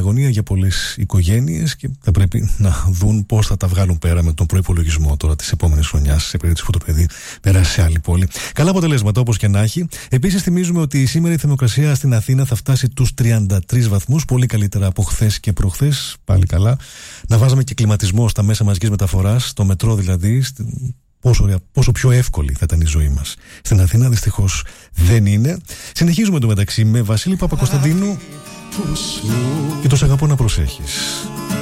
αγωνία για πολλές οικογένειες και θα πρέπει να δουν πώς θα τα βγάλουν πέρα με τον προϋπολογισμό τώρα της επόμενης χρονιάς, σε περίπτωση που το παιδί περάσει σε άλλη πόλη. Καλά αποτελέσματα όπως και να έχει. Επίσης, θυμίζουμε ότι σήμερα η θερμοκρασία στην Αθήνα θα φτάσει τους 33 βαθμούς, πολύ καλύτερα από χθες και προχθές. Πάλι καλά. Να βάζαμε και κλιματισμό στα μέσα μαζικής μεταφοράς, το μετρό δηλαδή. Πόσο πιο εύκολη θα ήταν η ζωή μας. Στην Αθήνα δυστυχώς δεν είναι. Συνεχίζουμε το μεταξύ με Βασίλη Παπακοσταντίνου και το «Σ' αγαπώ να προσέχεις».